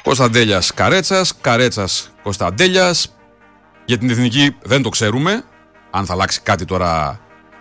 Κωνσταντέλιας Καρέτσας, Καρέτσας Κωνσταντέλιας. Για την εθνική δεν το ξέρουμε αν θα αλλάξει κάτι τώρα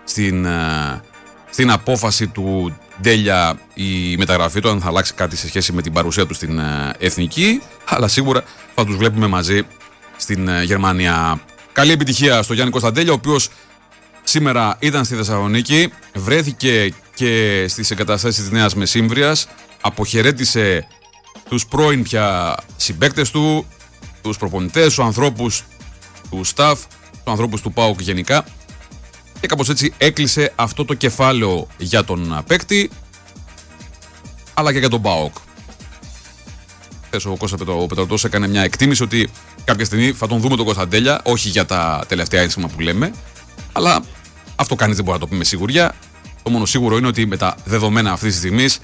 στην απόφαση του Ντέλια η μεταγραφή του, αν θα αλλάξει κάτι σε σχέση με την παρουσία του στην εθνική, αλλά σίγουρα θα τους βλέπουμε μαζί στην Γερμανία. Καλή επιτυχία στο Γιάννη Κωνσταντέλια, ο οποίος σήμερα ήταν στη Θεσσαλονίκη, βρέθηκε και στις εγκαταστάσεις της Νέας Μεσύμβριας, αποχαιρέτησε τους πρώην πια συμπαίκτες του, τους προπονητές, τους ανθρώπους του staff, τους ανθρώπους του ΠΑΟΚ γενικά, και κάπως έτσι έκλεισε αυτό το κεφάλαιο για τον παίκτη, αλλά και για τον ΠΑΟΚ. Ο Κώστας ο Πετρωτός έκανε μια εκτίμηση ότι κάποια στιγμή θα τον δούμε τον Κωνσταντέλια, όχι για τα τελευταία ένσημα που λέμε, αλλά αυτό κανείς δεν μπορεί να το πει με σιγουριά. Το μόνο σίγουρο είναι ότι με τα δεδομένα αυτής της στιγμής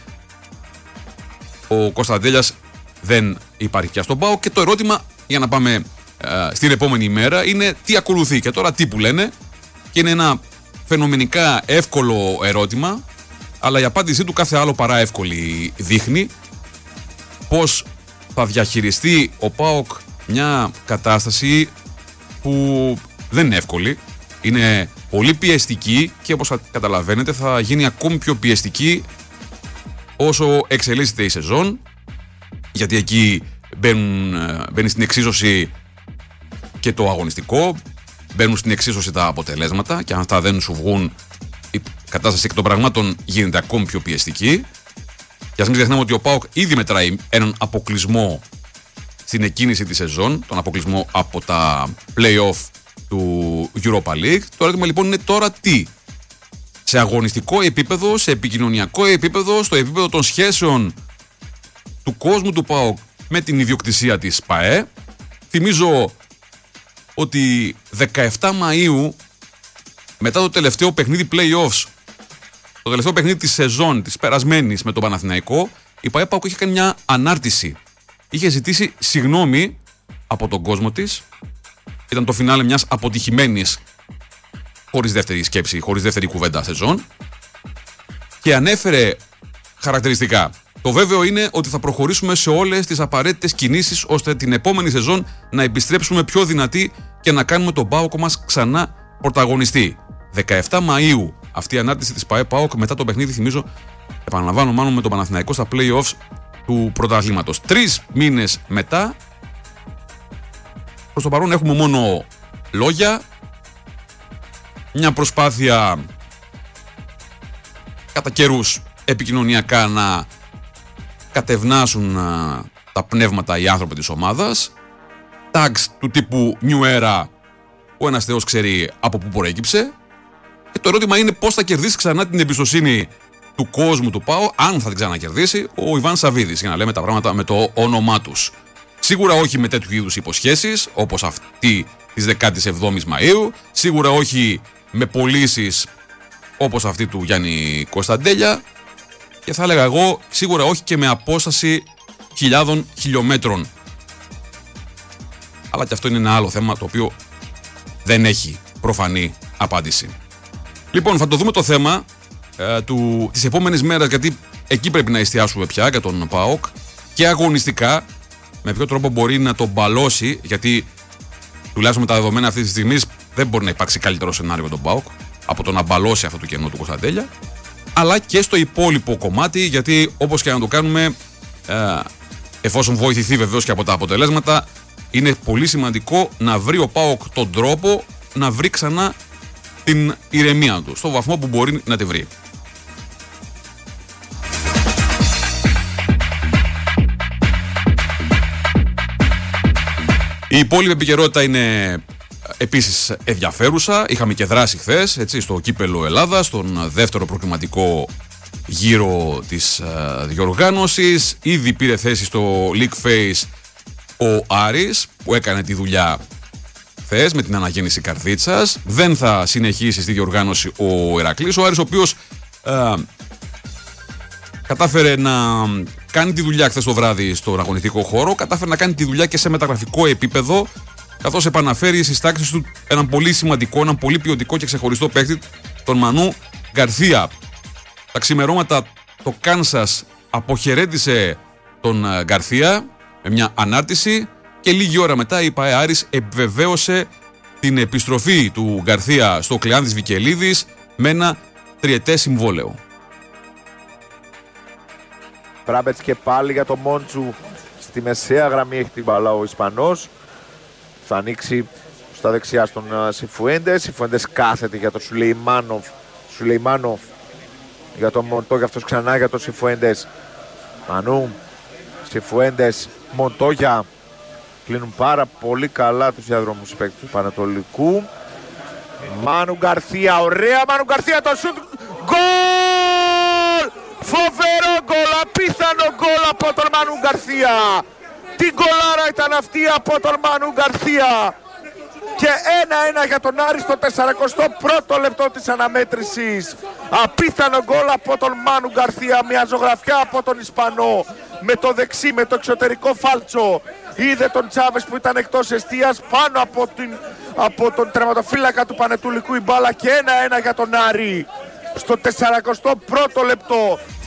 ο Κωνσταντέλιας δεν υπάρχει πια στον ΠΑΟΚ, και το ερώτημα για να πάμε στην επόμενη ημέρα είναι τι ακολουθεί. Και τώρα τι που λένε, και είναι ένα φαινομενικά εύκολο ερώτημα, αλλά η απάντησή του κάθε άλλο παρά εύκολη δείχνει πώς θα διαχειριστεί ο ΠΑΟΚ μια κατάσταση που δεν είναι εύκολη, είναι πολύ πιεστική, και όπως καταλαβαίνετε θα γίνει ακόμη πιο πιεστική όσο εξελίσσεται η σεζόν, γιατί εκεί μπαίνει στην εξίσωση και το αγωνιστικό, μπαίνουν στην εξίσωση τα αποτελέσματα, και αν αυτά δεν σου βγουν, η κατάσταση εκ των πραγμάτων γίνεται ακόμη πιο πιεστική. Και ας μην ξεχνάμε ότι ο ΠΑΟΚ ήδη μετράει έναν αποκλεισμό στην εκκίνηση της σεζόν, τον αποκλεισμό από τα play-off του Europa League. Το ερώτημα λοιπόν είναι τώρα τι? Σε αγωνιστικό επίπεδο, σε επικοινωνιακό επίπεδο, στο επίπεδο των σχέσεων του κόσμου του ΠΑΟΚ με την ιδιοκτησία της ΠΑΕ. Θυμίζω ότι 17 Μαΐου, μετά το τελευταίο παιχνίδι play-offs, το τελευταίο παιχνίδι της σεζόν της περασμένης με τον Παναθηναϊκό, η ΠΑΕ ΠΑΟΚ είχε κάνει μια ανάρτηση. Είχε ζητήσει συγγνώμη από τον κόσμο της. Ήταν το φινάλε μιας αποτυχημένης, χωρίς δεύτερη σκέψη, χωρίς δεύτερη κουβέντα σεζόν, και ανέφερε χαρακτηριστικά: το βέβαιο είναι ότι θα προχωρήσουμε σε όλες τις απαραίτητες κινήσεις ώστε την επόμενη σεζόν να επιστρέψουμε πιο δυνατοί και να κάνουμε τον ΠΑΟΚ μας ξανά πρωταγωνιστή. 17 Μαΐου αυτή η ανάρτηση της ΠΑΕ ΠΑΟΚ μετά το παιχνίδι, θυμίζω, επαναλαμβάνω, μάλλον με τον Παναθηναϊκό στα play-offs του πρωταθλήματος. 3 μήνες μετά, προς το παρόν έχουμε μόνο λόγια, μια προσπάθεια κατά καιρούς επικοινωνιακά να κατευνάσουν τα πνεύματα οι άνθρωποι της ομάδας, tags του τύπου New Era, ο ένας θεός ξέρει από πού προέκυψε, και το ερώτημα είναι πώς θα κερδίσει ξανά την εμπιστοσύνη του κόσμου του ΠΑΟ, αν θα την ξανακερδίσει ο Ιβάν Σαββίδης, για να λέμε τα πράγματα με το όνομά τους. Σίγουρα όχι με τέτοιου είδους υποσχέσεις όπως αυτή της 17ης Μαΐου, σίγουρα όχι με πωλήσεις όπως αυτή του Γιάννη Κωνσταντέλια, και θα έλεγα εγώ σίγουρα όχι και με απόσταση χιλιάδων χιλιόμετρων. Αλλά και αυτό είναι ένα άλλο θέμα το οποίο δεν έχει προφανή απάντηση. Λοιπόν, θα το δούμε το θέμα τις επόμενες μέρες, γιατί εκεί πρέπει να εστιάσουμε πια για τον ΠΑΟΚ, και αγωνιστικά με ποιο τρόπο μπορεί να τον μπαλώσει, γιατί τουλάχιστον με τα δεδομένα αυτή τη στιγμή δεν μπορεί να υπάρξει καλύτερο σενάριο για τον ΠΑΟΚ από το να μπαλώσει αυτό το κενό του Κωνσταντέλια, αλλά και στο υπόλοιπο κομμάτι, γιατί όπως και να το κάνουμε, εφόσον βοηθηθεί βεβαίως και από τα αποτελέσματα, είναι πολύ σημαντικό να βρει ο ΠΑΟΚ τον τρόπο να βρει ξανά την ηρεμία του, στο βαθμό που μπορεί να τη βρει. Η υπόλοιπη επικαιρότητα είναι επίσης ενδιαφέρουσα. Είχαμε και δράση χθες, έτσι, στο Κύπελλο Ελλάδας, στον δεύτερο προκριματικό γύρο της διοργάνωσης. Ήδη πήρε θέση στο League Phase ο Άρης, που έκανε τη δουλειά χθες με την αναγέννηση καρδίτσας. Δεν θα συνεχίσει στη διοργάνωση ο Ηρακλής. Ο Άρης, ο οποίος κατάφερε να κάνει τη δουλειά χθες το βράδυ στον αγωνιστικό χώρο, κατάφερε να κάνει τη δουλειά και σε μεταγραφικό επίπεδο, καθώς επαναφέρει στις τάξεις του έναν πολύ σημαντικό, έναν πολύ ποιοτικό και ξεχωριστό παίκτη, τον Μανού Γκαρθία. Τα ξημερώματα το Κάνσας αποχαιρέτησε τον Γκαρθία, με μια ανάρτηση και λίγη ώρα μετά η ΠΑΕ Άρης επιβεβαίωσε την επιστροφή του Γκαρθία στο Κλεάνθης Βικελίδης με ένα τριετές συμβόλαιο. Πράμπετς και πάλι για το Μόντσου στη μεσαία γραμμή, έχει την μπάλα ο Ισπανός. Θα ανοίξει στα δεξιά στον Σιφουέντες. Σιφουέντες κάθεται για τον Σουλεϊμάνοφ για τον Μοντόγια, αυτός ξανά για τον Σιφουέντες. Μανού, Σιφουέντες, Μοντόγια. Κλείνουν πάρα πολύ καλά τους διαδρόμους παίκτες του Πανατολικού. Μάνου Γκαρθία, ωραία Μάνου Γκαρθία, το σουτ, γκολ! Φοβερό γκολ, απίθανο γκολ από τον Μάνου Γκαρθία. Τι γκολάρα ήταν αυτή από τον Μάνου Γκαρθία. Και 1-1 για τον Άρη στο 41ο λεπτό της αναμέτρησης. Απίθανο γκολ από τον Μάνου Γκαρθία, μια ζωγραφιά από τον Ισπανό. Με το δεξί, με το εξωτερικό φάλτσο. Είδε τον Τσάβες που ήταν εκτός εστίας πάνω από τον τερματοφύλακα του Πανετολικού η μπάλα και 1-1 για τον Άρη στο 41ο λεπτό.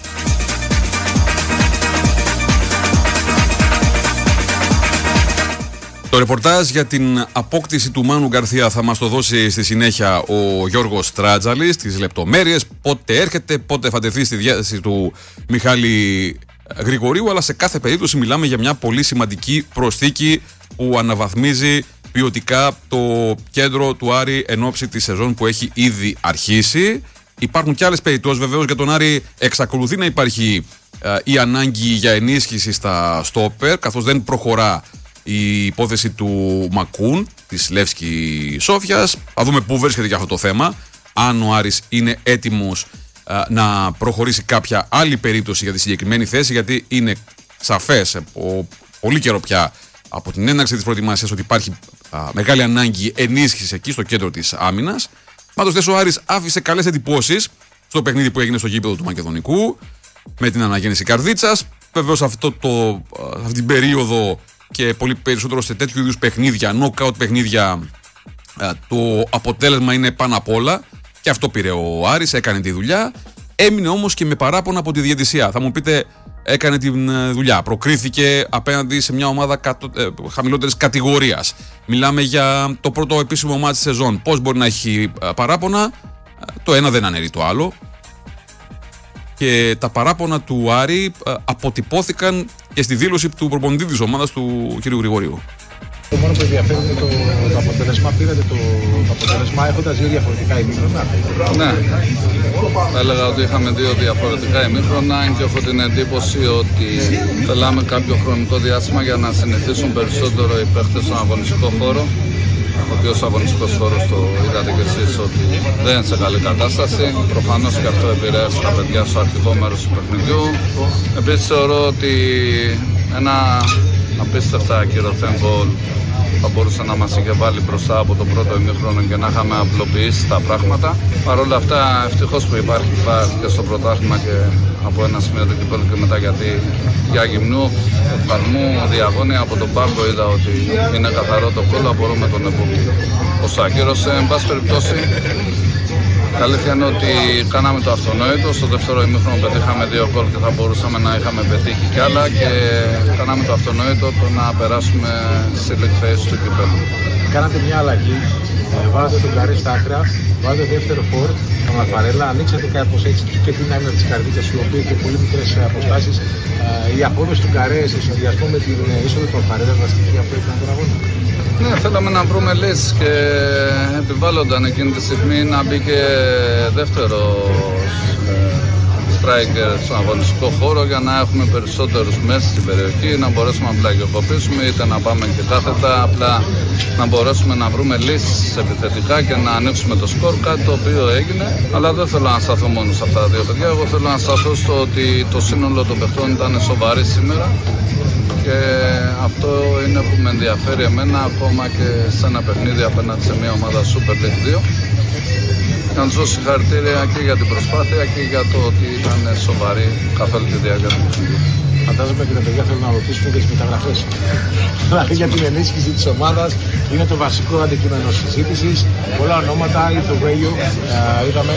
Το ρεπορτάζ για την απόκτηση του Μάνου Γκαρθία θα μας το δώσει στη συνέχεια ο Γιώργος Τράτζαλης, τις λεπτομέρειες, πότε έρχεται, πότε θα τεθεί στη διάθεση του Μιχάλη Γρηγορίου, αλλά σε κάθε περίπτωση μιλάμε για μια πολύ σημαντική προσθήκη που αναβαθμίζει ποιοτικά το κέντρο του Άρη εν ώψη της σεζόν που έχει ήδη αρχίσει. Υπάρχουν και άλλες περιπτώσεις βεβαίως για τον Άρη, εξακολουθεί να υπάρχει η ανάγκη για ενίσχυση στα στόπερ, καθώς δεν προχωρά η υπόθεση του Μακούν της Λεύσκη Σόφιας. Θα δούμε πού βρίσκεται για αυτό το θέμα, αν ο Άρης είναι έτοιμος να προχωρήσει κάποια άλλη περίπτωση για τη συγκεκριμένη θέση, γιατί είναι σαφές από πολύ καιρό πια από την έναρξη της προετοιμασίας ότι υπάρχει μεγάλη ανάγκη ενίσχυσης εκεί στο κέντρο της άμυνας. Πάντως ο Άρης άφησε καλές εντυπώσεις στο παιχνίδι που έγινε στο γήπεδο του Μακεδονικού με την αναγέννηση Καρδίτσας. Βεβαίως αυτή την περίοδο και πολύ περισσότερο σε τέτοιου είδους παιχνίδια, knockout παιχνίδια, το αποτέλεσμα είναι πάνω απ' όλα. Και αυτό πήρε ο Άρης, έκανε τη δουλειά. Έμεινε όμως και με παράπονα από τη διαιτησία. Θα μου πείτε, έκανε τη δουλειά. Προκρίθηκε απέναντι σε μια ομάδα χαμηλότερης κατηγορίας. Μιλάμε για το πρώτο επίσημο μάτς της σεζόν. Πώς μπορεί να έχει παράπονα? Το ένα δεν αναιρεί το άλλο. Και τα παράπονα του Άρη αποτυπώθηκαν και στη δήλωση του προπονητή της ομάδας, του κ. Γρηγορίου. Το μόνο που ενδιαφέρει είναι το αποτέλεσμα. Πήρατε το αποτέλεσμα έχοντας δύο διαφορετικά ημίχρονα. Ναι, έλεγα ότι είχαμε δύο διαφορετικά ημίχρονα και έχω την εντύπωση ότι θέλαμε κάποιο χρονικό διάστημα για να συνηθίσουν περισσότερο οι παίχτες στον αγωνιστικό χώρο. Ο οποίος αγωνιστικός χώρος, το είδατε και εσείς, ότι δεν είναι σε καλή κατάσταση. Προφανώς και αυτό επηρέασε τα παιδιά στο αρχικό μέρος του παιχνιδιού. Επίσης θεωρώ ότι ένα απίστευτα ακυρωθέν γκολ θα μπορούσε να μας είχε βάλει μπροστά από το πρώτο ημίχρονο και να είχαμε απλοποιήσει τα πράγματα. Παρ' όλα αυτά, ευτυχώς που υπάρχει VAR και στο πρωτάθλημα και από ένα σημείο του κυπέλλου και μετά, γιατί για Γυμνού, Οφθαλμού, Διαγώνια από τον πάγκο είδα ότι είναι καθαρό το γκολ, απορούμε τον επόμενο. Ως ακύρωσε, εν πάση περιπτώσει, η αλήθεια είναι ότι κάναμε το αυτονόητο. Στο δεύτερο ημίχρονο πετύχαμε δύο γκολ και θα μπορούσαμε να είχαμε πετύχει κι άλλα και κάναμε το αυτονόητο το να περάσουμε στη select phase του κυπέλλου. Κάνατε μια αλλαγή, βάζετε τον Καρέ στα άκρα, βάζετε δεύτερο φόρ, τον Αλφαρέλα, ανοίξατε κάπως έτσι και την άμυνα της Καρδίτσας, η οποία και πολύ μικρές αποστάσεις. Η απόδοση του Καρέ σε συνδυασμό με την είσοδο του Αλφαρέλα, τα στοιχεία που έκανε τον αγώνα. Ναι, θέλαμε να βρούμε λύσεις και επιβάλλονταν εκείνη τη στιγμή να μπει και δεύτερο striker στον αγωνιστικό χώρο για να έχουμε περισσότερους μέσα στην περιοχή, να μπορέσουμε να πλαγιοκοπήσουμε είτε να πάμε και κάθετα, απλά να μπορέσουμε να βρούμε λύσεις επιθετικά και να ανοίξουμε το σκορ, κάτι το οποίο έγινε. Αλλά δεν θέλω να σταθώ μόνο σε αυτά τα δύο παιδιά, εγώ θέλω να σταθώ στο ότι το σύνολο των παιχτών ήταν σοβαρή σήμερα. Και αυτό είναι που με ενδιαφέρει εμένα ακόμα και σε ένα παιχνίδι απέναντι σε μια ομάδα Super League 2. Να τους δώσω συγχαρητήρια και για την προσπάθεια και για το ότι ήταν σοβαροί καθ' όλη τη διάρκεια του παιχνιδιού. Φαντάζομαι και τα παιδιά θέλουν να ρωτήσουν και τις μεταγραφές. Δηλαδή για την ενίσχυση της ομάδας είναι το βασικό αντικείμενο συζήτησης. Πολλά ονόματα, ήρθε ο Βέγιο, είδαμε,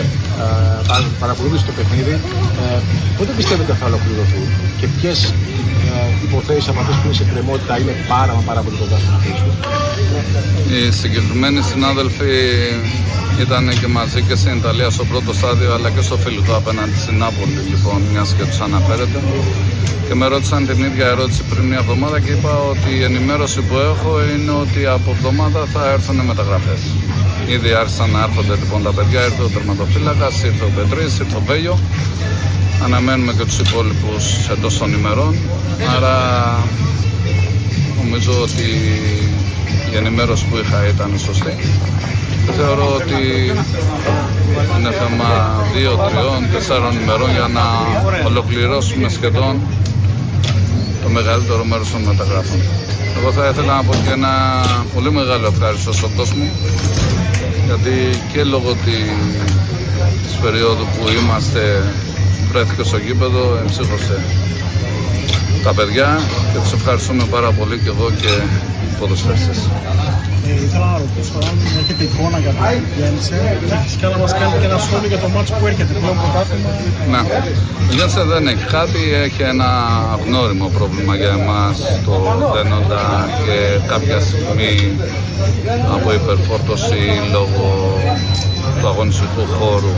παρακολούθησε το παιχνίδι. Πότε πιστεύετε θα ολοκληρωθούν και ποιες face από αυτές που είναι σε κρεμότητα είναι πάρα πολύ κοντά στο face του. Οι συγκεκριμένοι συνάδελφοι ήταν και μαζί και στην Ιταλία στο πρώτο στάδιο, αλλά και στο φιλικό απέναντι στην Νάπολη, λοιπόν, μιας και τους αναφέρεται. Και με ρώτησαν την ίδια ερώτηση πριν μια εβδομάδα και είπα ότι η ενημέρωση που έχω είναι ότι από εβδομάδα θα έρθουν μεταγραφές. Ήδη άρχισαν να έρχονται λοιπόν τα παιδιά, ήρθε ο τερματοφύλακας, ήρθε ο Πετρής, ήρθε ο Βέλιο. Αναμένουμε και τους υπόλοιπους εντός των ημερών. Άρα νομίζω ότι η ενημέρωση που είχα ήταν σωστή. Θεωρώ ότι είναι θέμα 2, 3, 4 ημερών για να ολοκληρώσουμε σχεδόν το μεγαλύτερο μέρος των μεταγράφων. Εγώ θα ήθελα να πω και ένα πολύ μεγάλο ευχαριστώ στον κόσμο, γιατί και λόγω της περίοδου που είμαστε βρέθηκε στο γήπεδο, εμψύχωσε τα παιδιά και τους ευχαριστούμε πάρα πολύ και εγώ και οι ποδοσφαιριστές. Ήθελα να ρωτήσω αν έχετε εικόνα για το Γέννησε και φυσικά να μας κάνετε και ένα σχόλιο για το μάτσο που έρχεται πλέον πρωτάθλημα. Ναι, ο Γέννησε δεν έχει χάσει, έχει ένα γνώριμο πρόβλημα για εμάς το δένοντα και κάποια στιγμή από υπερφόρτωση λόγω του αγωνιστικού χώρου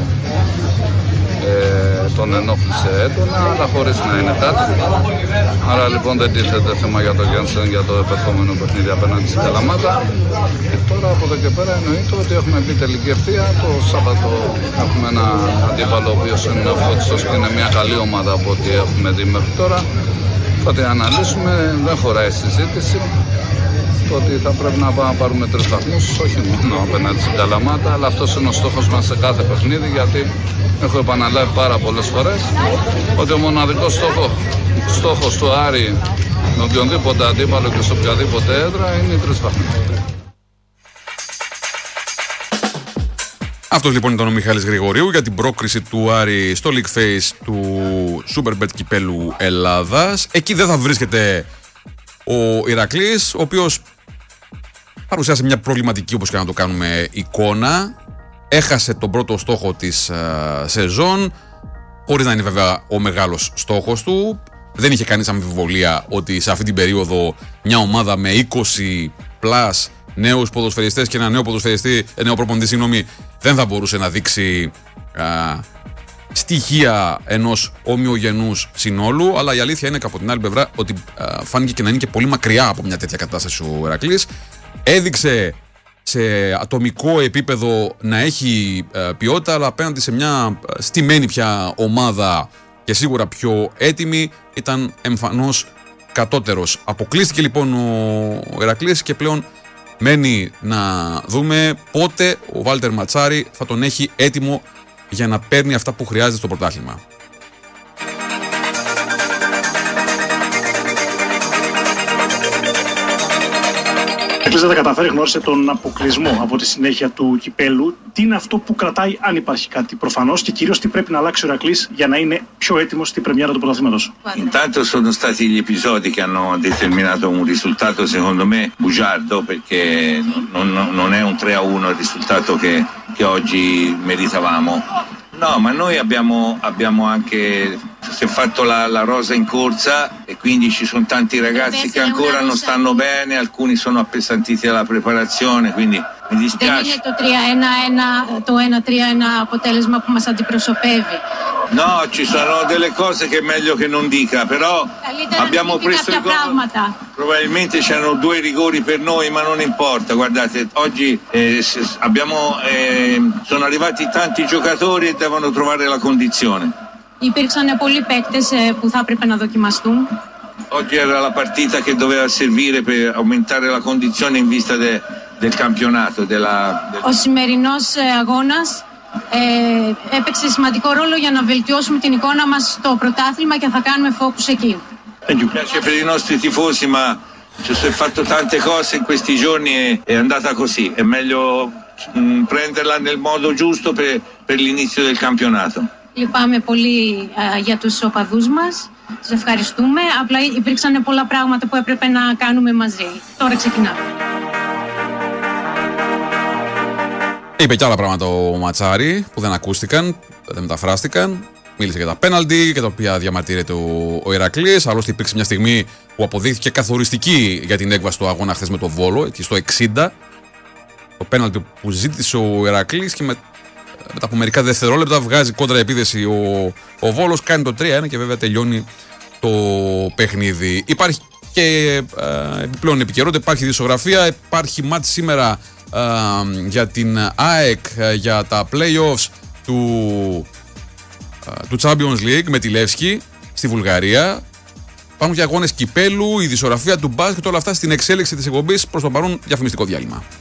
τον ενόχλησε έντονα, αλλά χωρίς να είναι κάτι. Άρα λοιπόν δεν τίθεται θέμα για το Γέννσεν για το επερχόμενο παιχνίδι απέναντι στην Καλαμάτα. Και τώρα από εδώ και πέρα εννοείται ότι έχουμε μπει τελική ευθεία. Το Σάββατο έχουμε ένα αντίπαλο ο οποίος είναι ο Φώτιστος και είναι μια καλή ομάδα από ό,τι έχουμε δει μέχρι τώρα. Θα την αναλύσουμε, δεν χωράει συζήτηση. Το ότι θα πρέπει να πάμε να πάρουμε 3 βαθμούς, όχι μόνο απέναντι στην Καλαμάτα, αλλά αυτός είναι ο στόχος μας σε κάθε παιχνίδι, γιατί έχω επαναλάβει πάρα πολλές φορές ότι ο μοναδικός στόχος του Άρη με οποιονδήποτε αντίπαλο και σε οποιαδήποτε έδρα είναι οι 3 βαθμούς. Αυτός λοιπόν ήταν ο Μιχάλης Γρηγορίου για την πρόκριση του Άρη στο League Face του Superbet Κυπέλλου Ελλάδας. Εκεί δεν θα βρίσκεται ο Ηρακλής, ο οποίος παρουσιάσε μια προβληματική, όπως και να το κάνουμε, εικόνα. Έχασε τον πρώτο στόχο της σεζόν, χωρίς να είναι βέβαια ο μεγάλος στόχος του. Δεν είχε κανείς αμφιβολία ότι σε αυτή την περίοδο μια ομάδα με 20+ νέους ποδοσφαιριστές και ένα νέο προπονητή, δεν θα μπορούσε να δείξει στοιχεία ενός ομοιογενούς συνόλου. Αλλά η αλήθεια είναι και από την άλλη πλευρά ότι φάνηκε και να είναι και πολύ μακριά από μια τέτοια κατάσταση ο Ηρακλής. Έδειξε σε ατομικό επίπεδο να έχει ποιότητα, αλλά απέναντι σε μια στημένη πια ομάδα και σίγουρα πιο έτοιμη ήταν εμφανώς κατώτερος. Αποκλείστηκε λοιπόν ο Ηρακλής και πλέον μένει να δούμε πότε ο Βάλτερ Ματσάρη θα τον έχει έτοιμο για να παίρνει αυτά που χρειάζεται στο πρωτάθλημα. Δεν θα καταφέρει, γνώρισε τον αποκλεισμό από τη συνέχεια του κυπέλου. Τι είναι αυτό που κρατάει, αν υπάρχει κάτι προφανώς, και κυρίως τι πρέπει να αλλάξει ο Ηρακλής για να είναι πιο έτοιμος στην πρεμιέρα του πρωταθλήματος? Intanto sono stati gli episodi che hanno determinato un risultato secondo me bugiardo, perché non è un 3-1 il risultato che oggi meritavamo. No, ma noi abbiamo anche si è fatto la rosa in corsa e quindi ci sono tanti ragazzi che ancora non stanno bene, alcuni sono appesantiti alla preparazione, quindi mi dispiace. Δεν είναι το 1-3 ένα αποτέλεσμα που μας αντιπροσωπεύει. No, ci sono delle cose che è meglio che non dica, però abbiamo preso il gol. Probabilmente c'erano 2 rigori per noi, ma non importa. Guardate, oggi sono arrivati tanti giocatori e devono trovare la condizione. Υπήρξαν πολλοί παίκτες που θα έπρεπε να δοκιμαστούν. Oggi era la partita che doveva servire per aumentare la condizione in vista del campionato. Ο σημερινός αγώνας έπαιξε σημαντικό ρόλο για να βελτιώσουμε την εικόνα μας στο πρωτάθλημα και θα κάνουμε focus εκεί. Piace per i nostri tifosi, ma si è fatto tante cose in questi giorni e è andata così. È meglio prenderla nel modo giusto per l'inizio del campionato. Λυπάμαι πολύ για τους οπαδούς μας. Σας ευχαριστούμε. Απλά υπήρξαν πολλά πράγματα που έπρεπε να κάνουμε μαζί. Τώρα ξεκινάμε. Είπε και άλλα πράγματα ο Ματσάρη που δεν ακούστηκαν, δεν μεταφράστηκαν. μίλησε για τα πέναλτι και τα οποία διαμαρτύρεται ο Ηρακλής. Άλλωστε υπήρξε μια στιγμή που αποδείχθηκε καθοριστική για την έκβαση του αγώνα χθες με το Βόλο, εκεί στο 60. Το πέναλτι που ζήτησε ο Ηρακλής και μετά από μερικά δευτερόλεπτα βγάζει κόντρα επίθεση ο Βόλος, κάνει το 3-1 και βέβαια τελειώνει το παιχνίδι. Υπάρχει και επιπλέον επικαιρότητα, υπάρχει δισογραφία, υπάρχει μάτς σήμερα για την ΑΕΚ για τα play-offs του Champions League με τη Λεύσκη στη Βουλγαρία. Υπάρχουν και αγώνες κυπέλου, η δισογραφία του μπάσκετ, όλα αυτά στην εξέλιξη της εκπομπής. Προς το παρόν διαφημιστικό διάλειμμα.